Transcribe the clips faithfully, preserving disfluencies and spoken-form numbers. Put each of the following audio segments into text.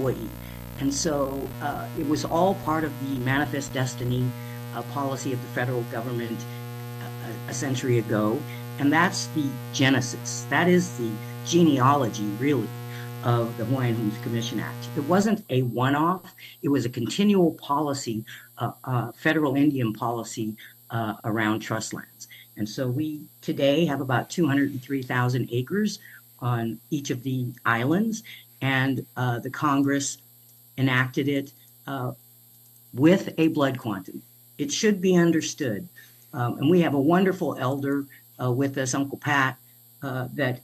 Hawaii. And so uh, it was all part of the Manifest Destiny uh, policy of the federal government a, a century ago. And that's the genesis. That is the genealogy, really, of the Hawaiian Homes Commission Act. It wasn't a one-off. It was a continual policy, uh, uh, federal Indian policy uh, around trust lands. And so we today have about two hundred three thousand acres on each of the islands, and uh, the Congress enacted it uh, with a blood quantum. It should be understood, um, and we have a wonderful elder uh, with us, Uncle Pat, uh, that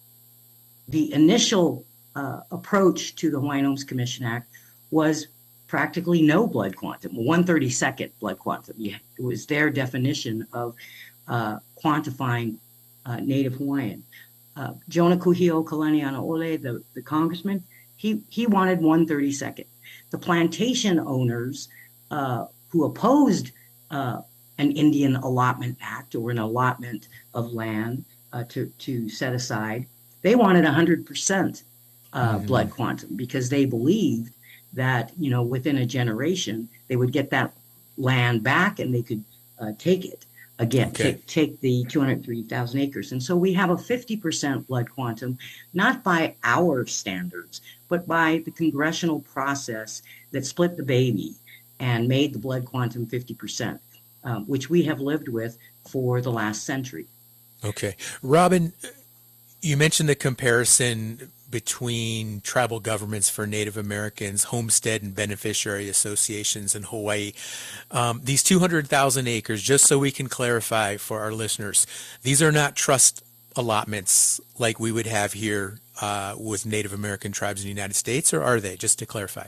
the initial uh, approach to the Hawaiian Homes Commission Act was practically no blood quantum, one thirty-second blood quantum. It was their definition of uh, quantifying uh, Native Hawaiian. Uh, Jonah Kuhio Kalanianaole, the, the congressman, he, he wanted one thirty-second. The plantation owners uh, who opposed uh, an Indian Allotment Act or an allotment of land uh, to, to set aside, they wanted one hundred percent uh, mm-hmm. blood quantum, because they believed that, you know, within a generation, they would get that land back and they could uh, take it again, okay. take, take the two hundred three thousand acres. And so we have a fifty percent blood quantum, not by our standards, but by the congressional process that split the baby and made the blood quantum fifty percent, um, which we have lived with for the last century. Okay. Robin, you mentioned the comparison between tribal governments for Native Americans, homestead and beneficiary associations in Hawaii. Um, these two hundred thousand acres, just so we can clarify for our listeners, these are not trust allotments like we would have here uh, with Native American tribes in the United States, or are they, just to clarify?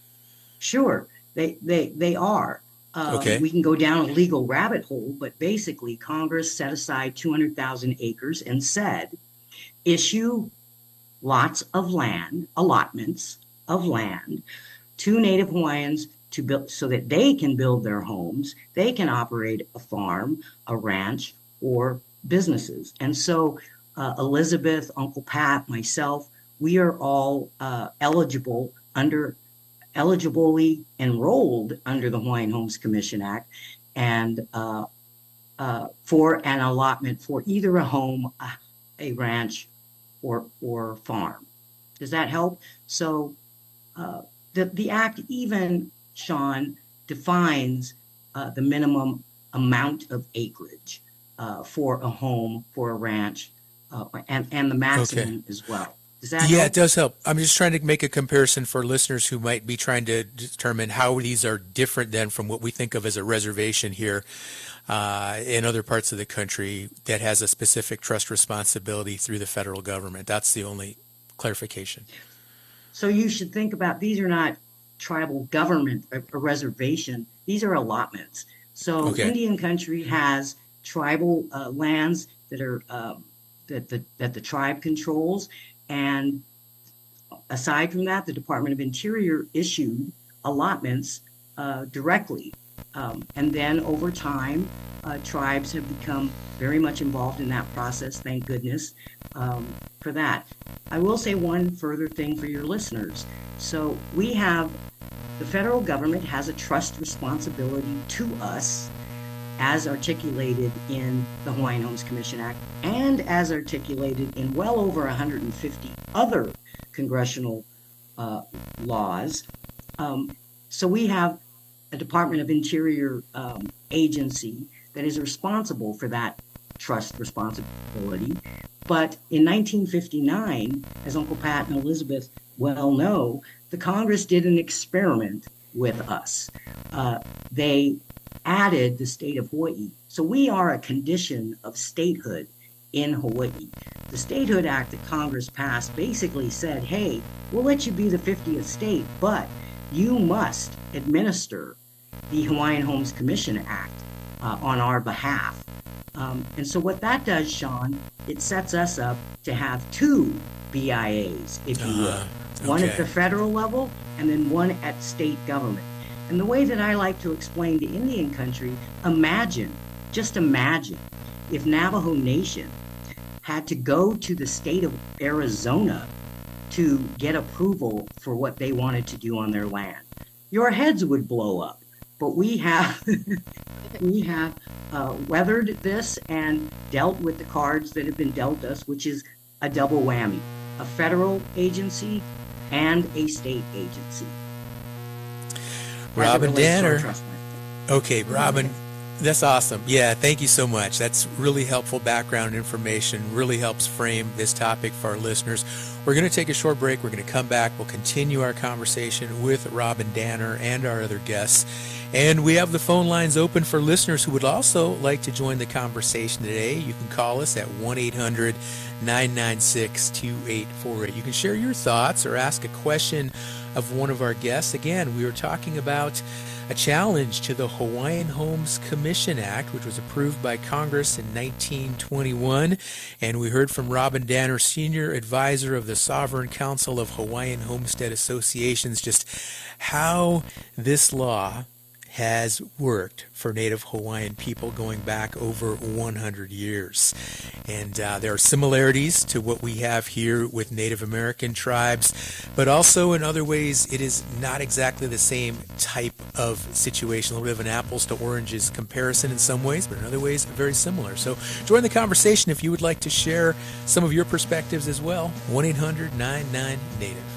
Sure, they, they, they are. Um, okay. We can go down a legal rabbit hole, but basically Congress set aside two hundred thousand acres and said, issue lots of land, allotments of land to Native Hawaiians to build so that they can build their homes, they can operate a farm, a ranch, or businesses. And so uh, Elizabeth, Uncle Pat, myself, we are all uh, eligible under eligibly enrolled under the Hawaiian Homes Commission Act and uh, uh, for an allotment for either a home, a, a ranch, or or farm. Does that help? So uh, the, the act even, Sean, defines uh, the minimum amount of acreage uh, for a home, for a ranch, uh, and, and the maximum okay. as well. Does that yeah, help? It does help. I'm just trying to make a comparison for listeners who might be trying to determine how these are different than from what we think of as a reservation here uh, in other parts of the country that has a specific trust responsibility through the federal government. That's the only clarification. So you should think about, these are not tribal government, a, a reservation. These are allotments. So okay. Indian country has tribal uh, lands that are uh, that the that the tribe controls. And aside from that, the Department of Interior issued allotments uh, directly. Um, and then over time, uh, tribes have become very much involved in that process, thank goodness um, for that. I will say one further thing for your listeners. So we have, the federal government has a trust responsibility to us as articulated in the Hawaiian Homes Commission Act and as articulated in well over one hundred fifty other congressional uh, laws. Um, so we have a Department of Interior um, agency that is responsible for that trust responsibility. But in nineteen fifty-nine, as Uncle Pat and Elizabeth well know, the Congress did an experiment with us. Uh, they added the state of Hawaii. So we are a condition of statehood in Hawaii. The Statehood Act that Congress passed basically said, hey, we'll let you be the fiftieth state, but you must administer the Hawaiian Homes Commission Act uh, on our behalf. Um, and so what that does, Sean, it sets us up to have two B I As, if you will. Uh, okay. One at the federal level and then one at state government. And the way that I like to explain to Indian country, imagine, just imagine, if Navajo Nation had to go to the state of Arizona to get approval for what they wanted to do on their land. Your heads would blow up. But we have we have uh, weathered this and dealt with the cards that have been dealt us, which is a double whammy: a federal agency and a state agency. Robin Danner. Okay, Robin, that's awesome. Yeah, thank you so much. That's really helpful background information, really helps frame this topic for our listeners. We're going to take a short break. We're going to come back. We'll continue our conversation with Robin Danner and our other guests. And we have the phone lines open for listeners who would also like to join the conversation today. You can call us at one eight hundred nine nine six two eight four eight. You can share your thoughts or ask a question of one of our guests. Again, we were talking about a challenge to the Hawaiian Homes Commission Act, which was approved by Congress in nineteen twenty-one. And we heard from Robin Danner, Senior Advisor of the Sovereign Council of Hawaiian Homestead Associations, just how this law has worked for Native Hawaiian people going back over one hundred years. And uh, there are similarities to what we have here with Native American tribes, but also in other ways it is not exactly the same type of situation. A little bit of an apples to oranges comparison in some ways, but in other ways very similar. So join the conversation if you would like to share some of your perspectives as well. one eight hundred nine nine Native.